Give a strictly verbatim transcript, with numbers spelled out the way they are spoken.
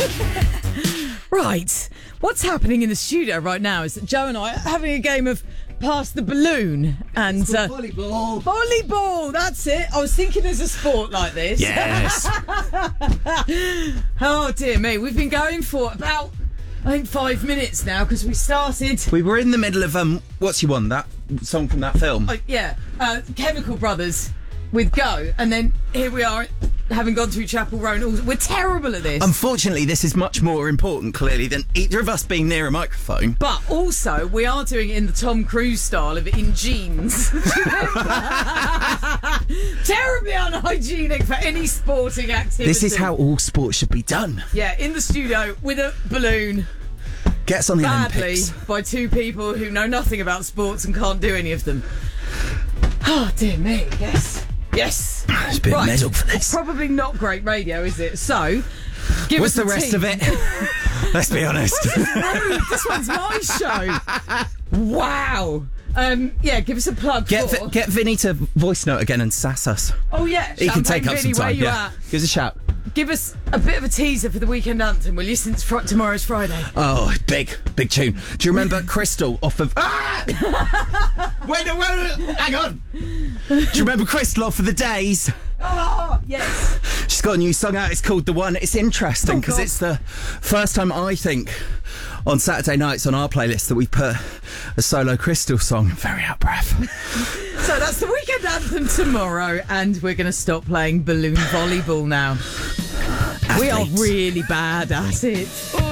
Right, what's happening in the studio right now is that Joe and I are having a game of Pass the Balloon. And uh, volleyball. Volleyball, that's it. I was thinking there's a sport like this. Yes. Oh, dear me. We've been going for about, I think, five minutes now because we started... We were in the middle of, um, what's you on, that song from that film? Oh, yeah, uh, Chemical Brothers with Go. And then here we are, having gone through Chapel Row. And all, we're terrible at this. Unfortunately, this is much more important, clearly, than either of us being near a microphone. But also, we are doing it in the Tom Cruise style of in jeans. Terribly unhygienic for any sporting activity. This is how all sports should be done. Yeah, in the studio with a balloon. Gets on the Badly Olympics. by two people who know nothing about sports and can't do any of them. Oh, dear me, yes. Yes. There's a bit of medal for this. Probably not great radio, is it? So, give What's us the a rest team. of it? Let's be honest. Rude. This one's my show. Wow. Um, yeah, give us a plug Get for... Vi- get Vinny to voice note again and sass us. Oh, yeah. He can Champagne take up Vinny, some time. Where you Yeah. at? Give us a shout. Give us a bit of a teaser for the weekend anthem, will you, since fr- tomorrow's Friday? Oh, big, big tune. Do you remember Crystal off of... Ah! wait, wait, wait, hang on. Do you remember Crystal off of The Days? Oh, yes. She's got a new song out. It's called The One. It's interesting because Oh, God. it's the first time, I think, on Saturday nights on our playlist that we put a solo Crystal song. I'm very out of breath. So that's the weekend anthem tomorrow, and we're going to stop playing balloon volleyball now. We are Athletes. really bad at it.